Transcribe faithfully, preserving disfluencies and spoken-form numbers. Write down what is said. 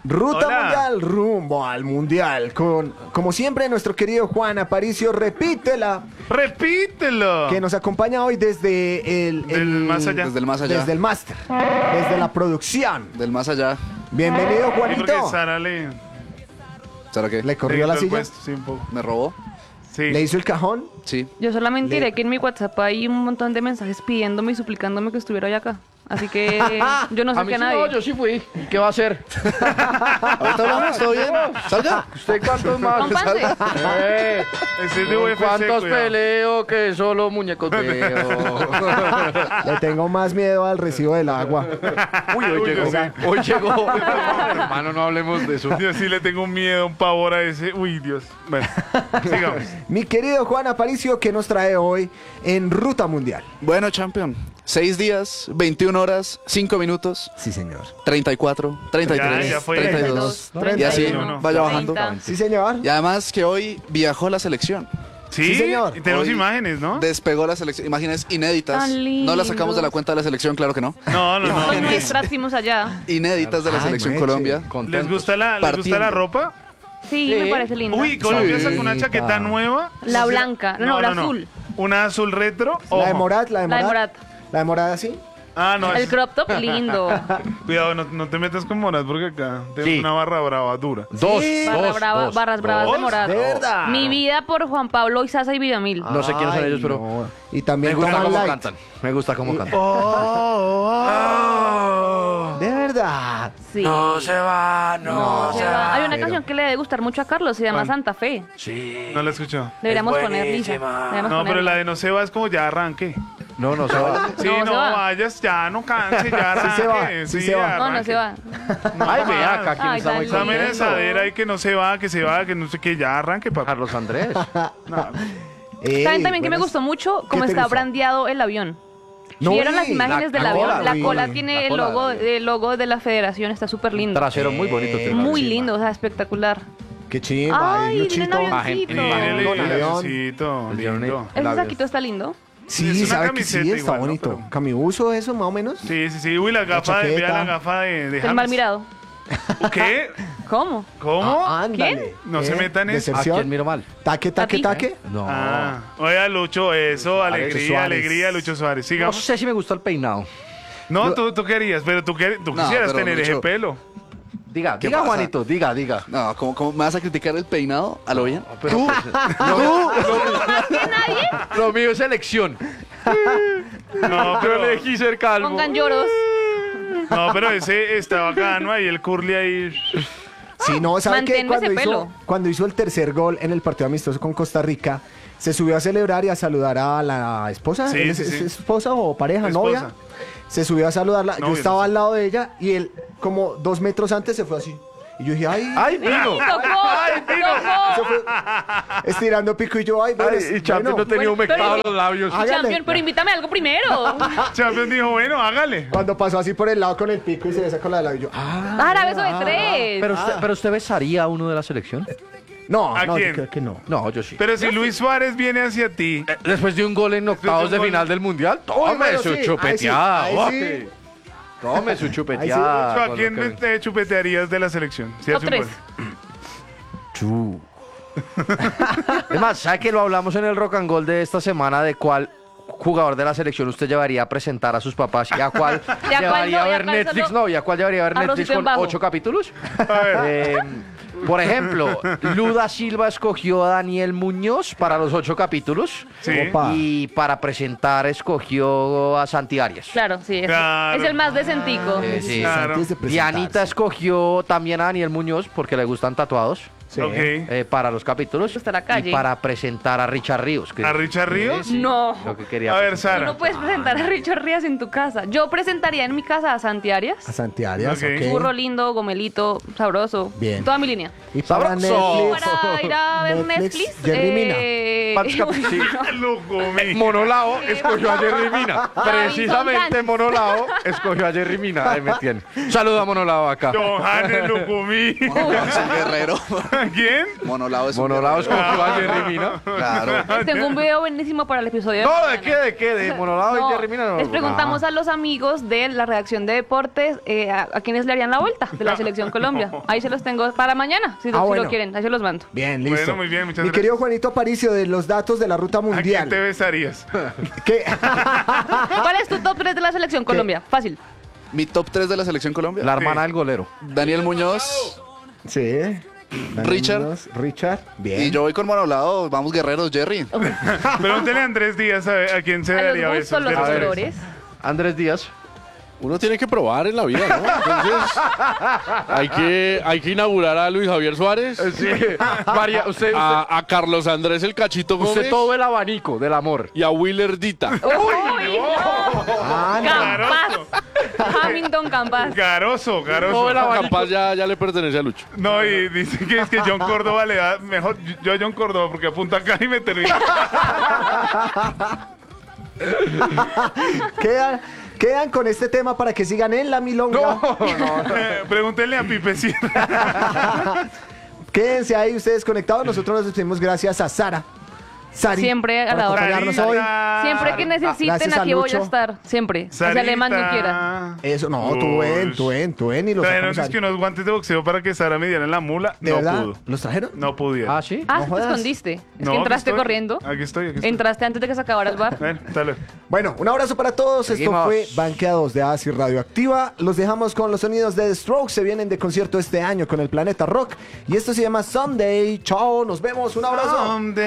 Ruta Hola. Mundial, rumbo al Mundial. Con, como siempre, nuestro querido Juan Aparicio, repítela, ¡Repítelo! que nos acompaña hoy desde el, Del el- más allá. Desde el más allá. Desde el máster, desde la producción. Del más allá. Bienvenido, Sí, porque Juanito. Sara le, ¿Será que ¿Le corrió le la quitó el silla? puesto, sí, un poco. me robó? Sí. ¿Le hizo el cajón? Sí. Yo solamente Le- diré que en mi WhatsApp hay un montón de mensajes pidiéndome y suplicándome que estuviera hoy acá. Así que yo no sé A mí qué a sí nadie. no, yo sí fui. ¿Y qué va a hacer? Ahorita hablamos, ¿todo bien? ¿Salga? ¿Usted cuántos más? Companse. Eh, Ese es de U F C, ¿Cuántos cuidado. peleo que solo muñecos veo? Le tengo más miedo al recibo del agua. Uy, hoy Uy, llegó. yo sé. Hoy llegó. Hermano, no hablemos de eso. Yo sí le tengo un miedo, un pavor a ese. Uy, Dios. Bueno, sigamos. Mi querido Juan Aparicio, ¿qué nos trae hoy en Ruta Mundial? Bueno, champion. Seis días, veintiuna horas, cinco minutos, Sí, señor. treinta y cuatro, treinta y Ya, tres, ya fue. treinta y dos. treinta Y así y uno. vaya bajando. treinta. Sí, señor. Y además que hoy viajó la selección. Sí, Sí, señor. y tenemos Hoy imágenes, ¿no? Despegó la selección. Imágenes inéditas. Tan No las sacamos de la lindos. cuenta de la selección, claro que no. No, no, no. Con nuestras fuimos allá. Inéditas de la Ay, selección meche. Colombia. ¿Les gusta la, ¿les gusta Partiendo. la ropa? Sí, Sí. me parece linda. Uy, Colombia Sí. sacó una chaqueta nueva. La blanca, no, la azul. Una azul retro. La de Ojo. Morat, la de La de Morat. Morat. La de Morat, así. Ah, no. El es- crop top lindo. Cuidado, no, no te metas con Morat porque acá tenemos Sí. una barra brava dura. Dos, Sí. Barra dos, brava- dos, barras bravas de dos. Morat. De verdad. Mi vida por Juan Pablo Izaza y Villamil. No sé quiénes son Ay, ellos, pero no. Y me también gusta toman cómo light. cantan. Me gusta cómo cantan. De verdad. Sí. No se va, No, se va. Hay una Pero- canción que le debe gustar mucho a Carlos, se llama ¿Cuál? Santa Fe. Sí. No la escuchó. Deberíamos Es poner Lisa. buenísima. Deberíamos No, pero ponerla. la de no se va es como ya arranque. No, no se va. Sí, No, no, se va. vayas, ya no canse, ya arranque. Sí se va, sí se va. No, no se va. Ay, ve acá, quién Ay, está tan muy Esa lindo. amenazadera y que no se va, que se va, que no sé qué, ya arranque, papá. Carlos Andrés. No. Ey, ¿Saben también que me buenas- gustó mucho ¿Qué cómo te está gustó? brandeado el avión? No ¿Vieron vi. las imágenes La- del la avión? cola, La vi. cola La tiene el cola logo, del- el logo de la federación, está súper lindo. Trasero muy bonito. tiene. Muy chimba. lindo, o sea, espectacular. Qué chimba. Ay, Ay, tienen Luchito. avioncito. Mírele, Con el avión. avioncito, El avión- lindo. Ese labios. saquito está lindo. Sí, Es una sabe que sí, camiseta está igual, ¿no? bonito. Pero- ¿Camibuso eso, más o menos? Sí, sí, sí. Uy, la gafa de, chaqueta. vea la gafa de, de El James. mal mirado. ¿Qué? ¿Cómo? ¿Cómo? Ah, ándale. No se metan en eso. ¿A Decepción. quién miro mal? Taque, taque, ti? taque. No. Ah, oiga, Lucho, eso, alegría, Suárez. alegría, Lucho Suárez. No Sigamos. sé si me gusta el peinado. No, tú, tú querías, pero tú, quer- tú No, quisieras pero, tener ese Lucho. pelo. Diga, ¿Qué diga, pasa? Juanito, diga, diga. No, ¿cómo, cómo me vas a criticar el peinado? ¿A lo bien? Pero, ¿Tú? lo mío es elección. No, Yo pero, elegí ser calvo. Pongan lloros. no, pero ese está bacano ahí, el curly ahí. Sí, no, ¿sabe qué? Manténme Cuando ese hizo, pelo. cuando hizo el tercer gol en el partido amistoso con Costa Rica, se subió a celebrar y a saludar a la esposa. Sí, ¿Es, sí, es- sí. es esposa o pareja, Esposa. novia? Se subió a saludarla. Yo Novia, estaba no sé. al lado de ella y él, como dos metros antes, se fue así. Y yo dije, ay, ¡Ay, vino! ¡Tocó! se ¡Tocó! fue estirando pico y yo, ay, bueno, Ay, y Champion bueno, no tenía Bueno, humectado pero- los labios. Hágale. Champion, pero invítame a algo primero. Champion dijo, bueno, hágale. Cuando pasó así por el lado con el pico y se besa con la de lado, y yo, ah. Ah, la beso de tres. Pero usted, pero usted besaría a uno de la selección. No, ¿A no, quién? yo creo que no. No, yo sí. Pero si Luis Suárez viene hacia ti, Eh, Después de un gol en octavos de de un gol- final del mundial, tome bueno, su sí, chupeteada. ahí sí, ahí bote. sí. Tome su chupeteada. ¿a con quién lo que- te chupetearías de la selección? Si Top hace un tres. gol. Chu. Es más, ¿sabe que lo hablamos en el Rock and Gold de esta semana de cuál jugador de la selección usted llevaría a presentar a sus papás y a cuál cuál llevaría no, a y a ver cuál Netflix? solo No, ¿y a cuál llevaría a ver a Netflix Rosito en con bajo? ocho capítulos? A ver. Eh, por ejemplo, Luda Silva escogió a Daniel Muñoz para los ocho capítulos. Sí. Opa. Y para presentar escogió a Santi Arias. Claro, sí. Es, Claro. es el más decentico. Eh, sí. Claro. Antes de presentarse. Dianita escogió también a Daniel Muñoz porque le gustan tatuados. Sí. Ok. eh, para los capítulos Gusta la calle. y para presentar a Richard Ríos. que- ¿A Richard Ríos? Sí, sí, No. Lo que quería A ver, presentar. Sara. Tú no puedes presentar a Richard Rías en tu casa. Yo presentaría en mi casa a Santi Arias. A Santi Arias, Ok. ok. Burro lindo, gomelito, sabroso. Bien. Toda mi línea. Y para Sabroso. Netflix. Para ir a ver Netflix. Jerry Mina. eh, ¿Cuántos cap- sí. Lo comí. Monolao escogió a Jerry Mina. Precisamente Monolao escogió a Jerry Mina. Ahí me tiene. Un saludo a Monolao acá. Don Janes, lo comí. Monolao es un guerrero. ¿Quién? Monolao es un Monolao guerrero. escogió a Jerry Mina. Claro. Tengo un video buenísimo para el episodio de No, ¿de mañana. qué? ¿De qué? ¿De Monolao No, y Jerry Mina? No, les preguntamos ah. a los amigos de la redacción de deportes eh, a, a quienes le harían la vuelta de la selección Colombia. Ahí se los tengo para mañana, si, lo- Ah, si bueno. lo quieren. Ahí se los mando. Bien, listo. Bueno, muy bien, muchas Mi gracias. querido Juanito Aparicio, de los datos de la ruta ¿A quién mundial. te besarías? ¿Qué? ¿Cuál es tu top tres de la selección Colombia? Fácil. Mi top tres de la selección Colombia. La hermana del golero. Daniel Muñoz. Sí. Daniel Richard. Muñoz, Richard. Bien. Y yo voy con Monolao. Vamos, guerreros, Jerry. Pregúntele a Andrés Díaz a, ver, a quién se A daría los besos. gustos, los de los tres. colores. Andrés Díaz. Uno tiene que probar en la vida, ¿no? Entonces, hay que, hay que inaugurar a Luis Javier Suárez, Eh, Sí. María, usted, usted, a, a Carlos Andrés el Cachito Gómez usted todo el abanico del amor. y a Willer Dita. ¡Uy, no! Ah, no. Campas. Hamilton Campas. Garoso, garoso. Todo el abanico. Capaz ya, ya le pertenece a Lucho. No, y dice que es que John Córdoba le da mejor. Yo a John Córdoba porque apunta acá y me termina. Quedan, quedan con este tema para que sigan en la milonga. No, no. Pregúntenle a Pipe Sierra. Quédense ahí ustedes conectados. Nosotros nos despedimos gracias a Sara. Sari, Siempre a por la orden. acompañarnos hoy. Siempre que necesiten, Gracias a aquí voy a Lucho. estar. Siempre. Hacia alemán yo quiera. Eso, no, tú ven, tú ven, tú ven y los Trajeron sacamos es que ahí. unos guantes de boxeo para que Sara me diera en la mula. ¿De No verdad? pudo. ¿Los trajeron? No pudieron. Ah, ¿sí? Ah, No te jodas. escondiste. Es No, que aquí entraste estoy. corriendo. Aquí estoy, aquí estoy. Entraste antes de que se acabara el bar. Ven, dale. Bueno, un abrazo para todos. Seguimos. Esto fue Banqueados de Acid Radioactiva. Los dejamos con los sonidos de The Strokes. Se vienen de concierto este año con el Planeta Rock. Y esto se llama Someday. Chao, nos vemos. Un abrazo. Someday.